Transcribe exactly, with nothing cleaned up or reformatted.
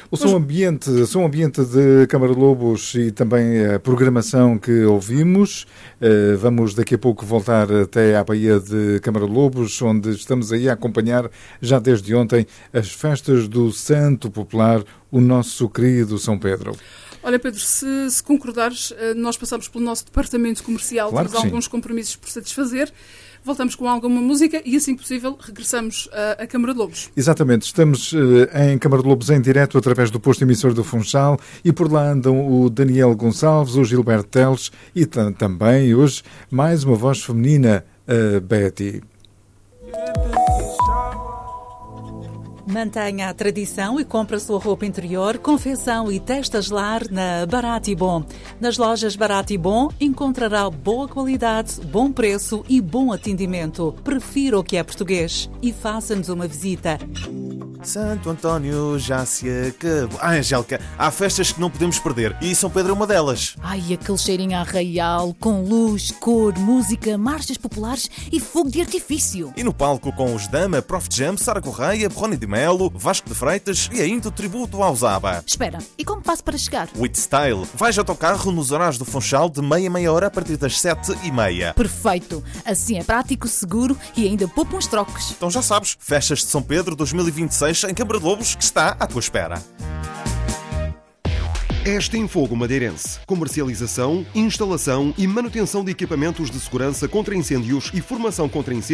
O som ambiente, o som ambiente de Câmara de Lobos e também a programação que ouvimos. Vamos daqui a pouco voltar até à Baía de Câmara de Lobos, onde estamos aí a acompanhar já desde ontem as festas do Santo Popular, o nosso querido São Pedro. Olha, Pedro, se, se concordares, nós passamos pelo nosso departamento comercial, claro temos alguns compromissos por satisfazer, voltamos com alguma música e, assim que possível, regressamos à, à Câmara de Lobos. Exatamente, estamos em Câmara de Lobos em direto através do posto emissor do Funchal e por lá andam o Daniel Gonçalves, o Gilberto Teles e t- também hoje mais uma voz feminina, a Betty. Mantenha a tradição e compre a sua roupa interior, confecção e testas lar na Barato e Bom. Nas lojas Barato e Bom encontrará boa qualidade, bom preço e bom atendimento. Prefira o que é português e faça-nos uma visita. Santo António já se acabou. Ah, Angélica, há festas que não podemos perder e São Pedro é uma delas. Ai, aquele cheirinho a arraial, com luz, cor, música, marchas populares e fogo de artifício. E no palco com os Dama, Prof Jam, Sara Correia, Rony de Melo, Vasco de Freitas e ainda o tributo ao Zaba. Espera, e como passo para chegar? With Style. Vais ao teu carro nos horários do Funchal de meia meia hora a partir das sete e meia. Perfeito. Assim é prático, seguro e ainda poupa uns trocos. Então já sabes, festas de São Pedro dois mil e vinte e seis em Câmara de Lobos, que está à tua espera. Este em Fogo Madeirense. Comercialização, instalação e manutenção de equipamentos de segurança contra incêndios e formação contra incêndios